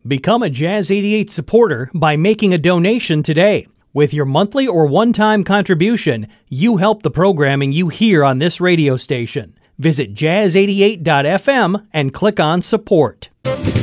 Become a Jazz 88 supporter by making a donation today. With your monthly or one-time contribution, you help the programming you hear on this radio station. Visit jazz88.fm and click on support.